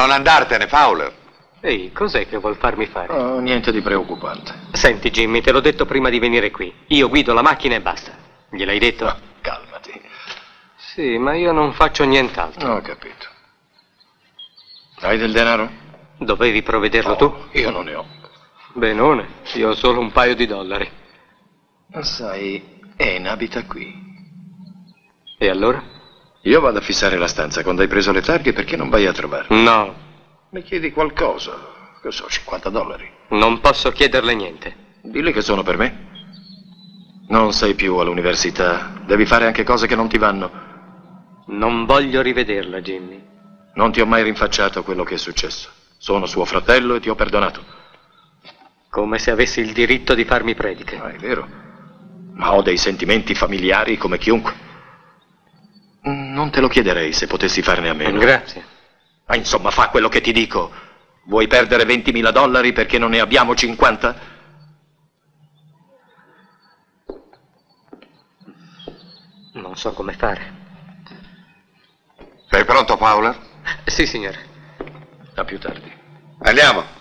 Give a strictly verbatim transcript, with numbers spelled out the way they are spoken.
Non andartene, Fowler. Ehi, cos'è che vuol farmi fare? Oh, niente di preoccupante. Senti, Jimmy, te l'ho detto prima di venire qui. Io guido la macchina e basta. Gliel'hai detto? No, calmati. Sì, ma io non faccio nient'altro. Ho capito. Hai del denaro? Dovevi provvederlo No, tu? io non ne ho. Benone, io ho solo un paio di dollari. Sai, Anne abita qui. E allora? Io vado a fissare la stanza. Quando hai preso le targhe, perché non vai a trovarla? No, Mi chiedi qualcosa? Che so, cinquanta dollari. non posso chiederle niente. Dille che sono per me. Non sei più all'università. Devi fare anche cose che non ti vanno. Non voglio rivederla, Jimmy. Non ti ho mai rinfacciato quello che è successo. Sono suo fratello e ti ho perdonato. Come se avessi il diritto di farmi prediche. Ah, è vero. Ma ho dei sentimenti familiari come chiunque. Non te lo chiederei se potessi farne a meno. Grazie. Ma insomma, fa quello che ti dico. Vuoi perdere ventimila dollari perché non ne abbiamo cinquanta? Non so come fare. Sei pronto, Fowler? Sì, signore. A più tardi. Andiamo.